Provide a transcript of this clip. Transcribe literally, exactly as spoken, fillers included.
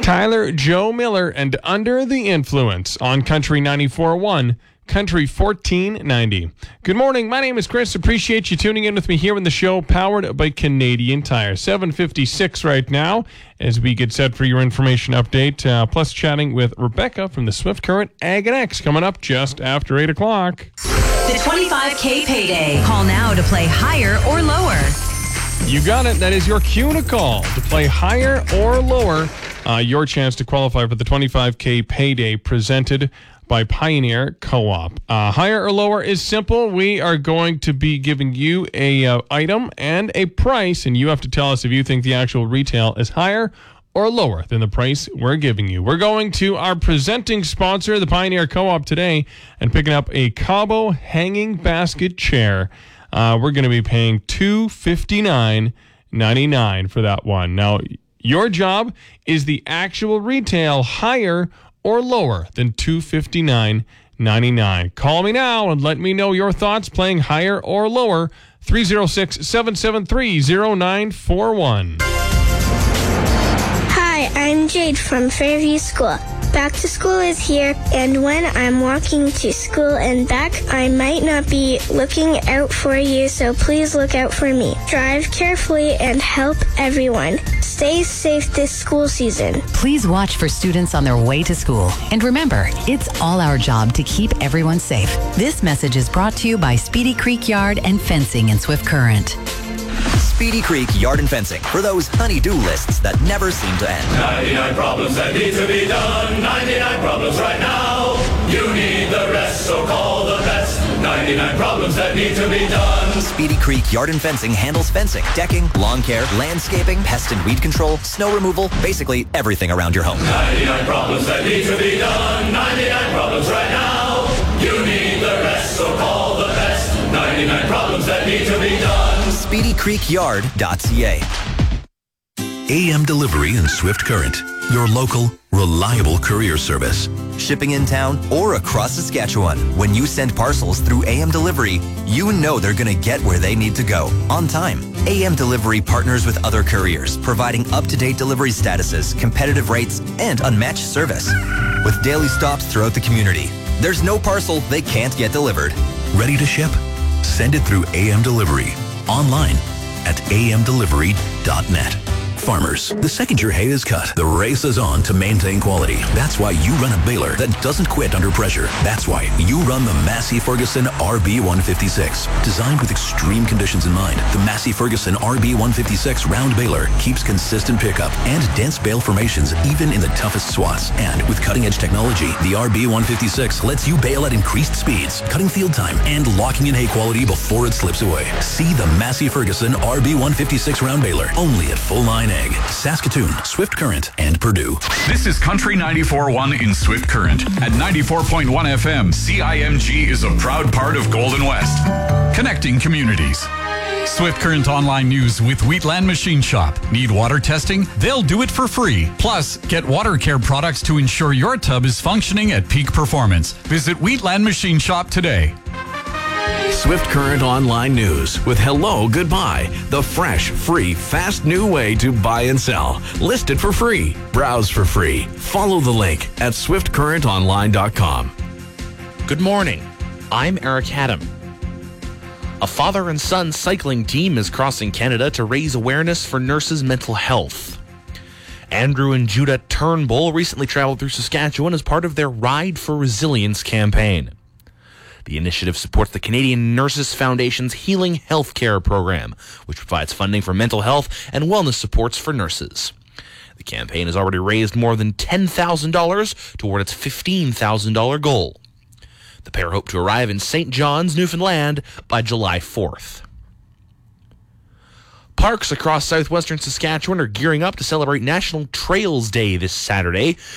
Tyler Joe Miller and Under the Influence on Country ninety-four point one, Country fourteen ninety. Good morning. My name is Chris. Appreciate you tuning in with me here in the show, powered by Canadian Tire. seven fifty-six right now as we get set for your information update, uh, plus chatting with Rebecca from the Swift Current Ag and X coming up just after eight o'clock. The twenty-five K payday. Call now to play higher or lower. You got it. That is your cue to call to play higher or lower. Uh, your chance to qualify for the twenty-five K payday presented by Pioneer Co-op. Uh, higher or lower is simple. We are going to be giving you a uh, item and a price, and you have to tell us if you think the actual retail is higher or lower than the price we're giving you. We're going to our presenting sponsor, the Pioneer Co-op, today, and picking up a Cabo hanging basket chair. Uh, we're going to be paying two hundred fifty-nine dollars and ninety-nine cents for that one. Now, your job is the actual retail higher or lower than two hundred fifty-nine dollars and ninety-nine cents. Call me now and let me know your thoughts playing higher or lower. three oh six, seven seven three, oh nine four one. Hi, I'm Jade from Fairview School. Back to school is here, and when I'm walking to school and back, I might not be looking out for you, so please look out for me. Drive carefully and help everyone. Stay safe this school season. Please watch for students on their way to school. And remember, it's all our job to keep everyone safe. This message is brought to you by Speedy Creek Yard and Fencing in Swift Current. Speedy Creek Yard and Fencing for those honey-do lists that never seem to end. ninety-nine problems that need to be done. ninety-nine problems right now. You need the rest, so call the best. ninety-nine problems that need to be done. Speedy Creek Yard and Fencing handles fencing, decking, lawn care, landscaping, pest and weed control, snow removal, basically everything around your home. ninety-nine problems that need to be done. ninety-nine problems right now. You need the rest, so call the best. ninety-nine problems that need to be done. speedy creek yard dot c a. A M Delivery in Swift Current, your local, reliable courier service. Shipping in town or across Saskatchewan, when you send parcels through A M Delivery, you know they're going to get where they need to go, on time. A M Delivery partners with other couriers, providing up-to-date delivery statuses, competitive rates, and unmatched service. With daily stops throughout the community, there's no parcel they can't get delivered. Ready to ship? Send it through A M Delivery, online at a m delivery dot net. Farmers, the second your hay is cut, the race is on to maintain quality. That's why you run a baler that doesn't quit under pressure. That's why you run the Massey Ferguson R B one fifty-six. Designed with extreme conditions in mind, the Massey Ferguson R B one fifty-six round baler keeps consistent pickup and dense bale formations even in the toughest swaths. And with cutting-edge technology, the R B one fifty-six lets you bale at increased speeds, cutting field time and locking in hay quality before it slips away. See the Massey Ferguson R B one fifty-six round baler only at Full Line Egg, Saskatoon, Swift Current, and Purdue. This is Country ninety-four point one in Swift Current. At ninety-four point one F M, C I M G is a proud part of Golden West, connecting communities. Swift Current Online News with Wheatland Machine Shop. Need water testing? They'll do it for free. Plus, get water care products to ensure your tub is functioning at peak performance. Visit Wheatland Machine Shop today. Swift Current Online News with Hello Goodbye, the fresh, free, fast new way to buy and sell. List it for free. Browse for free. Follow the link at swift current online dot com. Good morning. I'm Eric Haddam. A father and son cycling team is crossing Canada to raise awareness for nurses' mental health. Andrew and Judah Turnbull recently traveled through Saskatchewan as part of their Ride for Resilience campaign. The initiative supports the Canadian Nurses Foundation's Healing Healthcare program, which provides funding for mental health and wellness supports for nurses. The campaign has already raised more than ten thousand dollars toward its fifteen thousand dollars goal. The pair hope to arrive in Saint John's, Newfoundland by July fourth. Parks across southwestern Saskatchewan are gearing up to celebrate National Trails Day this Saturday